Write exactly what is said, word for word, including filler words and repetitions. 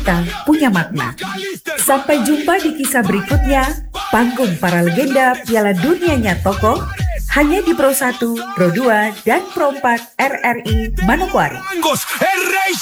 kita punya makna. Sampai jumpa di kisah berikutnya, panggung para legenda Piala Dunianya Tokoh, hanya di Pro satu, Pro dua, dan Pro empat R R I Manokwari.